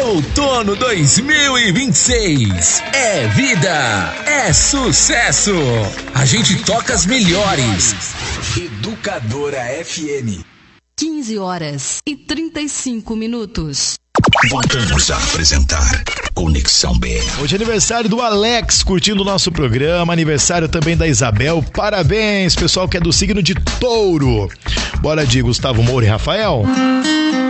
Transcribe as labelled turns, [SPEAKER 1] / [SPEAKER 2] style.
[SPEAKER 1] Outono 2026. É vida, é sucesso. A gente toca as melhores.
[SPEAKER 2] Educadora FM.
[SPEAKER 3] 15h35.
[SPEAKER 2] Voltamos a apresentar Conexão BR.
[SPEAKER 4] Hoje é aniversário do Alex, curtindo o nosso programa. Aniversário também da Isabel. Parabéns, pessoal que é do signo de Touro. Bora de Gustavo Moura e Rafael?